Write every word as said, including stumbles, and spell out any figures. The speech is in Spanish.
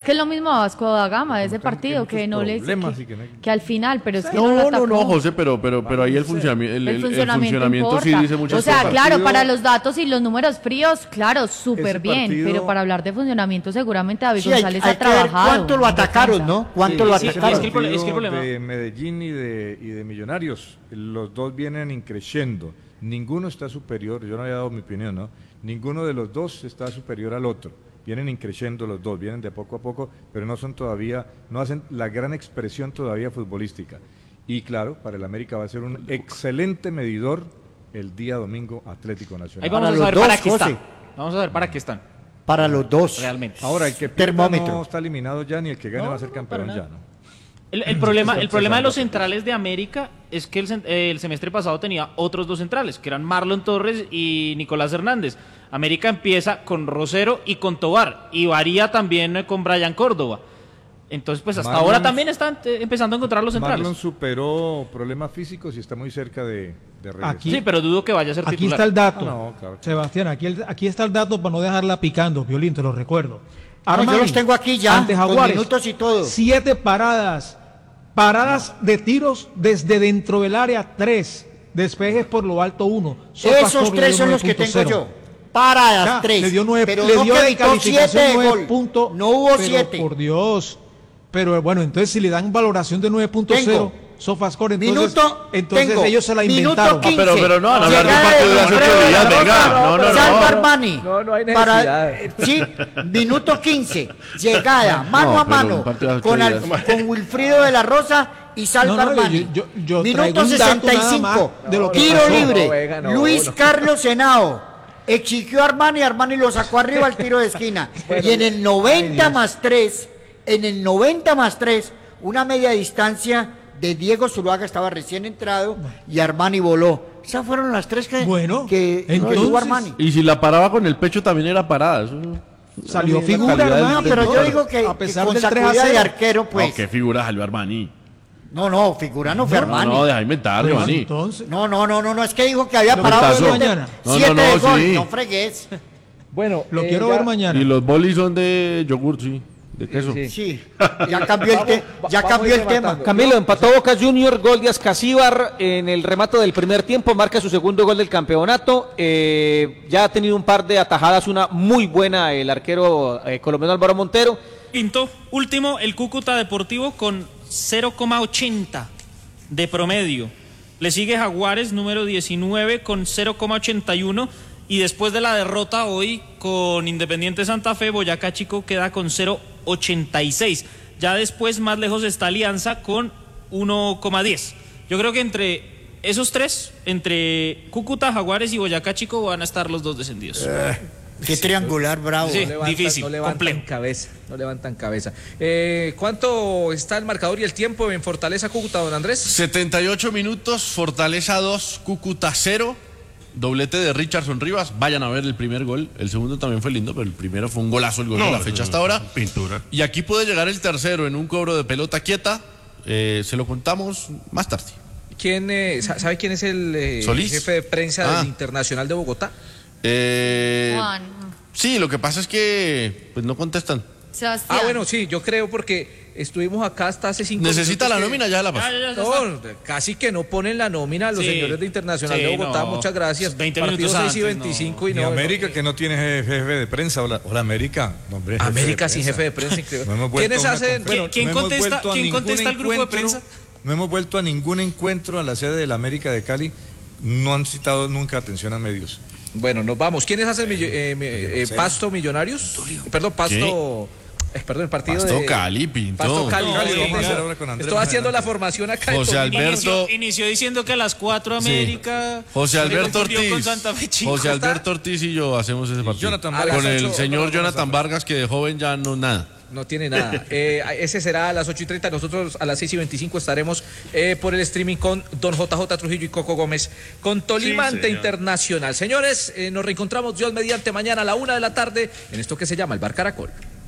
que es lo mismo a Vasco da Gama de ese partido, que no le que, que, que al final, pero es que no, no, no, no, no, José, pero, pero, pero ahí el funcionamiento, el, el el, funcionamiento, el funcionamiento sí dice muchas cosas. O sea, cosas. claro, para los datos y los números fríos, claro, súper bien, partido... pero para hablar de funcionamiento seguramente David sí, González hay, hay ha trabajado. ¿Cuánto lo atacaron, no? ¿Cuánto sí, lo sí, atacaron? Es que el, pro, es que el problema de Medellín y de, y de Millonarios, los dos vienen increciendo. Ninguno está superior, yo no había dado mi opinión, ¿no? Ninguno de los dos está superior al otro. Vienen increciendo los dos, vienen de poco a poco, pero no son todavía, no hacen la gran expresión todavía futbolística. Y claro, para el América va a ser un excelente medidor el día domingo Atlético Nacional. Ahí vamos para a saber los para dos, qué José. están. Vamos a ver para qué están. Para los dos. Realmente. Ahora, el que pierda Termómetro. no está eliminado ya, ni el que gane No, va a ser no, campeón para ya, nada. ¿no? El, el problema, el problema de los centrales de América es que el, el semestre pasado tenía otros dos centrales, que eran Marlon Torres y Nicolás Hernández. América empieza con Rosero y con Tobar, y varía también con Brian Córdoba. Entonces, pues hasta Marlon, ahora también están eh, empezando a encontrar los centrales. Marlon superó problemas físicos y está muy cerca de, de regresar. Aquí- Sí, pero dudo que vaya a ser Aquí titular. está el dato. Ah, no, claro. Sebastián, aquí, el- aquí está el dato para no dejarla picando, Violín, te lo recuerdo. No, yo Armani, los tengo aquí ya, ante con Jaguares, minutos y todo. Siete paradas, paradas de tiros desde dentro del área, tres, despejes por lo alto, uno. Sofa Esos Score le tres dio son los que tengo nueve punto yo. cero. Paradas, Ya, tres. le dio nueve, pero le no dio que de evitó calificación siete de nueve gol. puntos. No hubo pero siete. Por Dios. Pero bueno, entonces si le dan valoración de nueve punto cero, SofaScore, entonces, Minuto, entonces tengo. ellos se la Minuto inventaron. quince. Ah, pero- pero no, van a hablar de un Llegada partido de hace Alfredo ocho días, de la venga. Rosa, No, no, no. Salva Armani. No, no hay Para, necesidad. sí, minuto quince. Llegada, mano No, a pero mano, un partido de ocho con, Al- días. con Wilfrido de la Rosa y Salva No, no, yo- Armani. yo- yo traigo Minuto un dato sesenta y nada más cinco. de lo que Tiro pasó. libre. No, venga, no, Luis no. Carlos Henao. Exigió a Armani, Armani lo sacó arriba al tiro de esquina. Y en el noventa más tres, en el noventa más tres, una media distancia de Diego Zuluaga, estaba recién entrado, y Armani voló. Esas fueron las tres que, Bueno, que, que entonces- tuvo Armani. Y si la paraba con el pecho también era parada. Eso, Salió la figura, calidad del- hermano, No, pero yo Pero, digo que, a que pesar con del tres a sacudida de cero. arquero, pues. No, qué figura salió Armani. No, no, figura no fue No, Armani. no, deja de inventar, Bueno, Giovanni. entonces, No, no, no, no, no, es que dijo que había Lo parado pasó. siete, mañana. No, siete no, de no, gol, sí. no fregues. Bueno, lo eh, quiero ya- ver mañana. Y los bolis son de yogur, sí, de queso. Sí. Sí, ya cambió el, te- Vamos, ya vamos cambió a ir el tema. rematando. Camilo, empató Boca Junior, gol de Ascasíbar en el remate del primer tiempo, marca su segundo gol del campeonato. Eh, ya ha tenido un par de atajadas, una muy buena el arquero eh, colombiano Álvaro Montero. Quinto, último, el Cúcuta Deportivo con cero coma ochenta de promedio. Le sigue Jaguares, número diecinueve, con cero coma ochenta y uno. Y después de la derrota hoy con Independiente Santa Fe, Boyacá Chico queda con cero coma ochenta y seis. Ya después, más lejos está Alianza con uno coma diez. Yo creo que entre esos tres, entre Cúcuta, Jaguares y Boyacá Chico, van a estar los dos descendidos. Qué triangular, bravo. Sí. No levantan, difícil, no levantan complejo. cabeza, no levantan cabeza. Eh, ¿Cuánto está el marcador y el tiempo en Fortaleza Cúcuta, don Andrés? setenta y ocho minutos, Fortaleza dos, Cúcuta cero. Doblete de Richardson Rivas. Vayan a ver el primer gol. El segundo también fue lindo, pero el primero fue un golazo, el gol de la fecha hasta ahora. Pintura. Y aquí puede llegar el tercero en un cobro de pelota quieta. Eh, se lo contamos más tarde. ¿Quién, eh, sa- ¿Sabe quién es el eh, ¿Solís? jefe de prensa Ah. del Internacional de Bogotá? Eh, Juan, sí, lo que pasa es que pues no contestan. Sebastián. Ah, bueno, sí, yo creo porque estuvimos acá hasta hace cinco Necesita la minutos que- nómina, ya la pasó. Ya, ya, ya está. No, casi que no ponen la nómina a los Sí. señores de Internacional Sí, de Bogotá, no. muchas gracias. veinte Partido minutos seis y antes, veinticinco y Ni no. América, que no tiene jefe, jefe de prensa. Hola, hola América. No, hombre, jefe América de sin prensa. jefe de prensa, increíble. No hemos vuelto ¿Quiénes a una hacen? confer- Bueno, ¿quién no hemos contesta- vuelto a quién ningún contesta al grupo de encuentro, prensa? No hemos vuelto a ningún encuentro a la sede de la América de Cali. No han citado nunca atención a medios. Bueno, nos vamos. ¿Quiénes hacen millo- eh, mi- eh, Pasto Millonarios? Perdón, Pasto. eh, perdón, el partido Pasto de. Cali, Pinto. Pasto Cali. No, Cali, sí, vamos a sí. hacer Ahora con Andrés Estoy más haciendo la adelante. formación acá. en José Tolima. Alberto. Inició, inició diciendo que a las cuatro Sí. América. José se Alberto confundió Ortiz. con Santa Fe Chico. José Alberto Ortiz y yo hacemos ese partido. Jonathan Vargas. Con A las el ocho, señor otra cosa, Jonathan Vargas, que de joven ya no nada. No tiene nada. Eh, ese será a las ocho y treinta. Nosotros a las seis y veinticinco estaremos eh, por el streaming con don J J Trujillo y Coco Gómez con Tolima Sí, ante señor. Internacional. Señores, eh, nos reencontramos Dios mediante mañana a la una de la tarde en esto que se llama el Bar Caracol.